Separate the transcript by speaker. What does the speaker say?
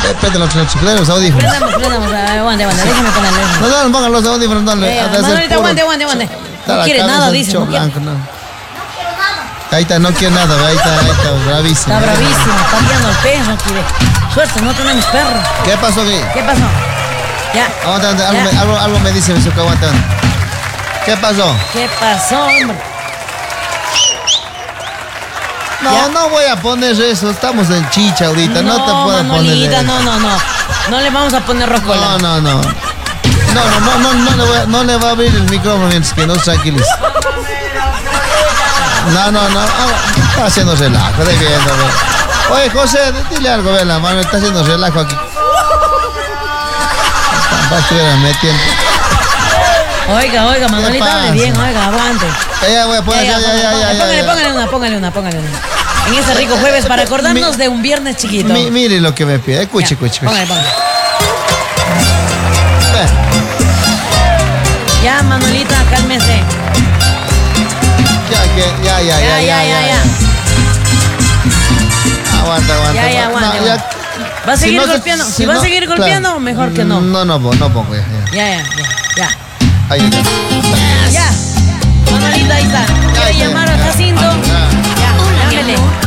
Speaker 1: Espérate los audífonos.
Speaker 2: Prendamos, aguante, déjame ponerle.
Speaker 1: No, pongan los audífonos, dale.
Speaker 2: Manolita, aguante. No quiere nada, dice. No quiere.
Speaker 1: Ahí está, no quiere nada, ahí está, bravísimo.
Speaker 2: Está bravísimo, está viendo el perro, quiere. Suerte, no tenemos perro.
Speaker 1: ¿Qué pasó aquí?
Speaker 2: ¿Qué pasó? Ya.
Speaker 1: Aguanta, algo me dice, Besuca, aguanta. ¿Qué pasó?
Speaker 2: ¿Qué pasó, hombre?
Speaker 1: No voy a poner eso, estamos en chicha ahorita, no te puedo
Speaker 2: Manolita,
Speaker 1: poner.
Speaker 2: No le vamos a poner rocola.
Speaker 1: No le va a abrir el micrófono mientras que no se tranquilice. No, está haciendo relajo, de viendo. Oye, José, dile algo, ve la mano, está haciendo relajo aquí. Va a estuviera metiendo.
Speaker 2: Oiga, Manolita, hable bien, aguante.
Speaker 1: Ya voy a poner, ya.
Speaker 2: Póngale una. En ese rico jueves para acordarnos de un viernes chiquito.
Speaker 1: Mire lo que me pide, escuche.
Speaker 2: Póngale. Ya, Manolita, cálmese.
Speaker 1: Ya. Aguanta.
Speaker 2: Ya, aguanta. ¿Va a seguir golpeando? Si va a seguir golpeando, mejor que no.
Speaker 1: No pongo
Speaker 2: Ya.
Speaker 1: Ahí está.
Speaker 2: Ya. Manolita, ahí está. ¿Quiere llamar a Jacinto? Ya, llámele.